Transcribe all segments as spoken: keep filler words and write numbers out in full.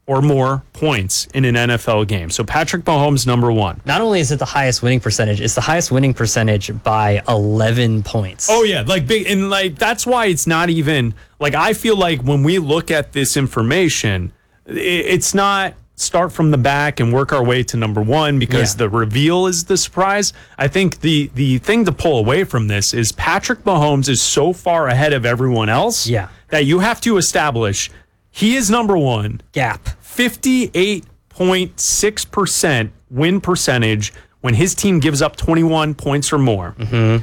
or more points in an N F L game. So Patrick Mahomes, number one. Not only is it the highest winning percentage, it's the highest winning percentage by eleven points. Oh yeah, like big, and like that's why it's not even like I feel like when we look at this information, it's not start from the back and work our way to number one because yeah. the reveal is the surprise. I think the the thing to pull away from this is Patrick Mahomes is so far ahead of everyone else yeah. that you have to establish he is number one. Gap. fifty-eight point six percent win percentage when his team gives up twenty-one points or more. Mm-hmm.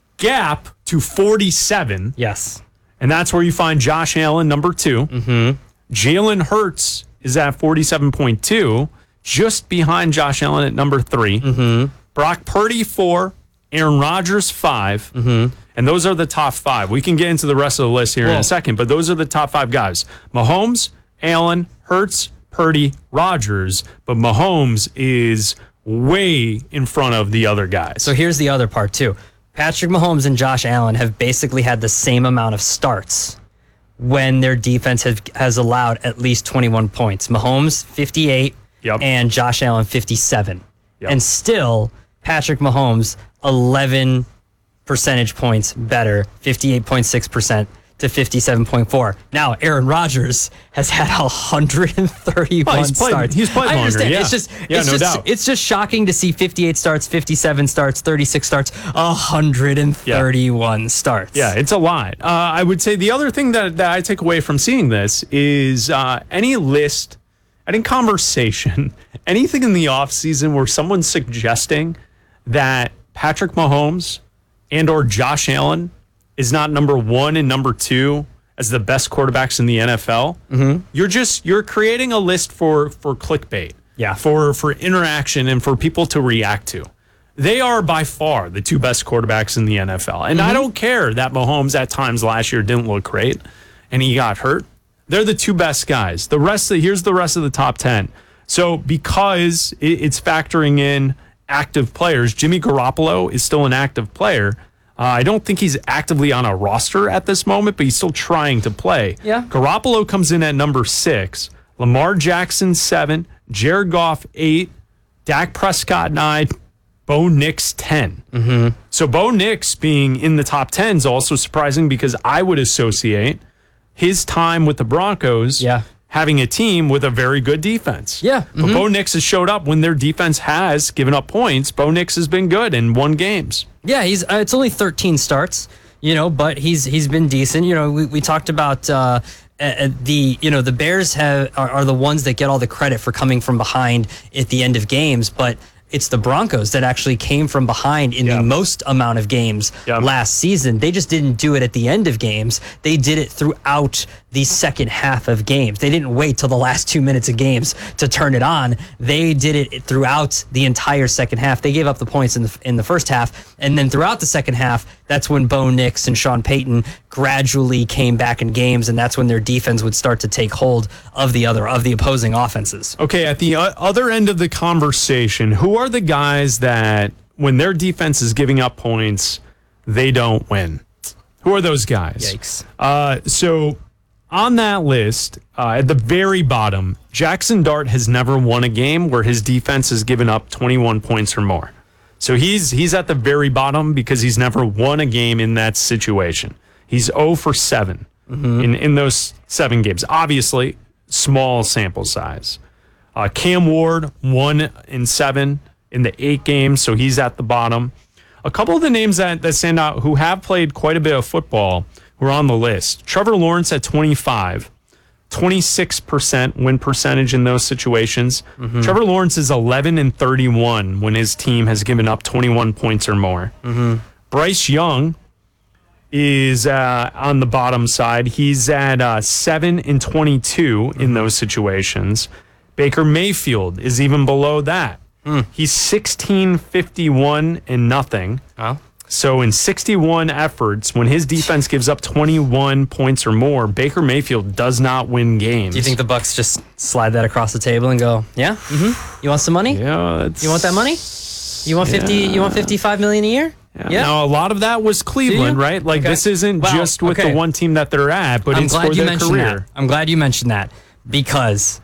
Gap to forty-seven. Yes. And that's where you find Josh Allen, number two. Mm-hmm. Jalen Hurts is at forty-seven point two, just behind Josh Allen at number three. Mm-hmm. Brock Purdy, four. Aaron Rodgers, five. Mm-hmm. And those are the top five. We can get into the rest of the list here well, in a second, but those are the top five guys. Mahomes, Allen, Hurts, Purdy, Rodgers. But Mahomes is way in front of the other guys. So here's the other part, too. Patrick Mahomes and Josh Allen have basically had the same amount of starts when their defense has, has allowed at least twenty-one points. Mahomes, fifty-eight, yep. and Josh Allen, fifty-seven. Yep. And still, Patrick Mahomes, eleven percentage points better, fifty-eight point six percent to fifty-seven point four. Now, Aaron Rodgers has had one hundred thirty-one oh, he's played, starts. He's played I longer, understand. yeah. It's just, yeah, it's no just, doubt. It's just shocking to see fifty-eight starts, fifty-seven starts, thirty-six starts, one hundred thirty-one yeah. starts. Yeah, it's a lot. Uh, I would say the other thing that, that I take away from seeing this is uh, any list, any conversation, anything in the offseason where someone's suggesting that Patrick Mahomes and or Josh Allen is not number one and number two as the best quarterbacks in the N F L, mm-hmm. you're just you're creating a list for for clickbait, yeah, for for interaction and for people to react to. They are by far the two best quarterbacks in the N F L, and mm-hmm. I don't care that Mahomes at times last year didn't look great and he got hurt. They're the two best guys. The rest of here's the rest of the top ten. So because it, it's factoring in active players, Jimmy Garoppolo is still an active player. Uh, I don't think he's actively on a roster at this moment, but he's still trying to play. Yeah. Garoppolo comes in at number six. Lamar Jackson, seven. Jared Goff, eight. Dak Prescott, nine. Bo Nix, ten. Mm-hmm. So Bo Nix being in the top ten is also surprising because I would associate his time with the Broncos yeah. having a team with a very good defense. Yeah. But mm-hmm. Bo Nix has showed up when their defense has given up points. Bo Nix has been good and won games. Yeah, he's. Uh, it's only thirteen starts, you know, but he's he's been decent. You know, we, we talked about uh, uh, the you know the Bears have are, are the ones that get all the credit for coming from behind at the end of games, but it's the Broncos that actually came from behind in yeah. the most amount of games yeah. last season. They just didn't do it at the end of games. They did it throughout the second half of games. They didn't wait till the last two minutes of games to turn it on. They did it throughout the entire second half. They gave up the points in the in the first half, and then throughout the second half, that's when Bo Nix and Sean Payton gradually came back in games, and that's when their defense would start to take hold of the other of the opposing offenses. Okay, at the other end of the conversation, who are the guys that when their defense is giving up points, they don't win? Who are those guys? Yikes. Uh, so on that list, uh, at the very bottom, Jackson Dart has never won a game where his defense has given up twenty-one points or more. So he's he's at the very bottom because he's never won a game in that situation. He's zero for seven mm-hmm. in, in those seven games. Obviously, small sample size. Uh, Cam Ward, one in seven in the eight games, so he's at the bottom. A couple of the names that, that stand out who have played quite a bit of football who are on the list. Trevor Lawrence at twenty-five, twenty-six percent win percentage in those situations. Mm-hmm. Trevor Lawrence is eleven and thirty-one when his team has given up twenty-one points or more. Mm-hmm. Bryce Young is uh, on the bottom side. He's at uh, seven and twenty-two in those situations. Baker Mayfield is even below that. Mm. He's sixteen, fifty-one and nothing. Oh. So in sixty-one efforts, when his defense gives up twenty-one points or more, Baker Mayfield does not win games. Do you think the Bucs just slide that across the table and go, yeah? Mm-hmm. You want some money? Yeah. That's, you want that money? You want fifty? Yeah. You want fifty-five million a year? Yeah. yeah. Now, a lot of that was Cleveland, right? Like, okay. this isn't well, just with okay. the one team that they're at, but I'm it's glad for you their mentioned career. That. I'm glad you mentioned that because